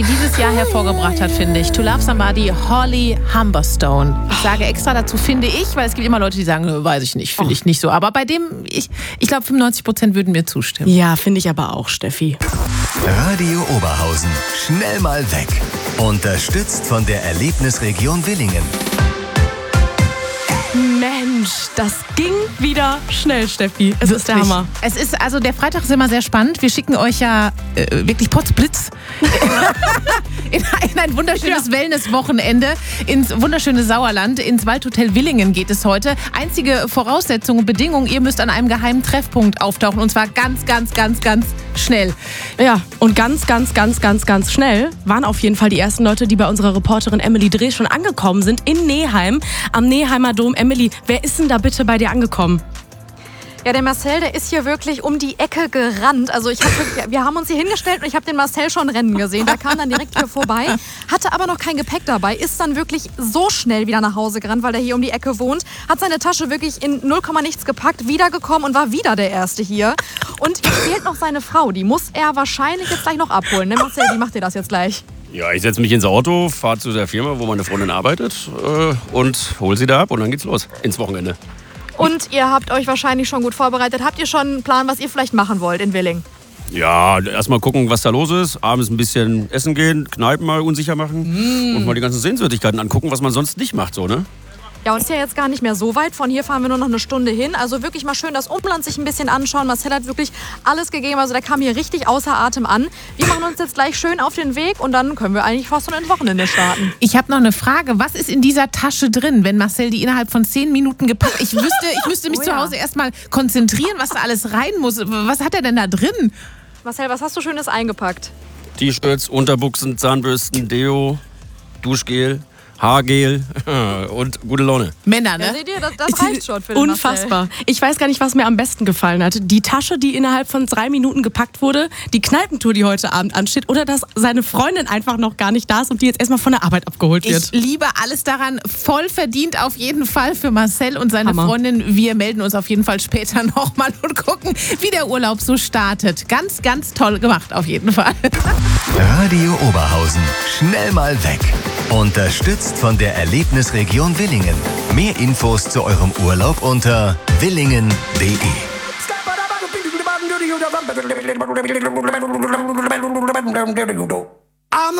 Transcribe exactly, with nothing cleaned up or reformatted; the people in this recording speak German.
dieses Jahr hervorgebracht hat, finde ich. To Love Somebody, Holly Humberstone. Ich sage extra dazu, finde ich, weil es gibt immer Leute, die sagen, weiß ich nicht, finde ich nicht so. Aber bei dem, ich, ich glaube, fünfundneunzig Prozent würden mir zustimmen. Ja, finde ich aber auch, Steffi. Radio Oberhausen. Schnell mal weg. Unterstützt von der Erlebnisregion Willingen. Mensch, das ging wieder schnell, Steffi. Es ist der Hammer. Es ist, also der Freitag ist immer sehr spannend. Wir schicken euch ja äh, wirklich Potzblitz in, in ein wunderschönes ja. Wellness-Wochenende ins wunderschöne Sauerland. Ins Waldhotel Willingen geht es heute. Einzige Voraussetzung und Bedingung, ihr müsst an einem geheimen Treffpunkt auftauchen. Und zwar ganz, ganz, ganz, ganz schnell. Ja, und ganz, ganz, ganz, ganz, ganz schnell waren auf jeden Fall die ersten Leute, die bei unserer Reporterin Emily Dreh schon angekommen sind in Neheim, am Neheimer Dom. Emily, wer ist denn da bitte bei dir angekommen? Ja, der Marcel, der ist hier wirklich um die Ecke gerannt. Also ich hab wirklich, wir haben uns hier hingestellt und ich habe den Marcel schon rennen gesehen. Der kam dann direkt hier vorbei, hatte aber noch kein Gepäck dabei, ist dann wirklich so schnell wieder nach Hause gerannt, weil der hier um die Ecke wohnt, hat seine Tasche wirklich in null Komma nichts gepackt, wiedergekommen und war wieder der Erste hier. Und hier fehlt noch seine Frau, die muss er wahrscheinlich jetzt gleich noch abholen. Ne, Marcel, wie macht ihr das jetzt gleich? Ja, ich setze mich ins Auto, fahre zu der Firma, wo meine Freundin arbeitet äh, und hol sie da ab und dann geht's los ins Wochenende. Und ihr habt euch wahrscheinlich schon gut vorbereitet. Habt ihr schon einen Plan, was ihr vielleicht machen wollt in Willingen? Ja, erstmal gucken, was da los ist. Abends ein bisschen essen gehen, Kneipen mal unsicher machen mm. und mal die ganzen Sehenswürdigkeiten angucken, was man sonst nicht macht, so, ne? Ja, und ist ja jetzt gar nicht mehr so weit. Von hier fahren wir nur noch eine Stunde hin. Also wirklich mal schön das Umland sich ein bisschen anschauen. Marcel hat wirklich alles gegeben. Also der kam hier richtig außer Atem an. Wir machen uns jetzt gleich schön auf den Weg und dann können wir eigentlich fast schon ins Wochenende starten. Ich habe noch eine Frage. Was ist in dieser Tasche drin, wenn Marcel die innerhalb von zehn Minuten gepackt? Ich wüsste, ich müsste mich oh, zu Hause ja. erstmal konzentrieren, was da alles rein muss. Was hat er denn da drin? Marcel, was hast du Schönes eingepackt? T-Shirts, Unterbuchsen, Zahnbürsten, Deo, Duschgel. Haargel und gute Laune. Männer, ne? Ja, seht ihr, das, das reicht schon für den Unfassbar. Marcel. Ich weiß gar nicht, was mir am besten gefallen hat. Die Tasche, die innerhalb von drei Minuten gepackt wurde, die Kneipentour, die heute Abend ansteht, oder dass seine Freundin einfach noch gar nicht da ist und die jetzt erstmal von der Arbeit abgeholt wird. Ich liebe alles daran. Voll verdient auf jeden Fall für Marcel und seine Hammer. Freundin. Wir melden uns auf jeden Fall später nochmal und gucken, wie der Urlaub so startet. Ganz, ganz toll gemacht auf jeden Fall. Radio Oberhausen. Schnell mal weg. Unterstützt von der Erlebnisregion Willingen. Mehr Infos zu eurem Urlaub unter willingen punkt de.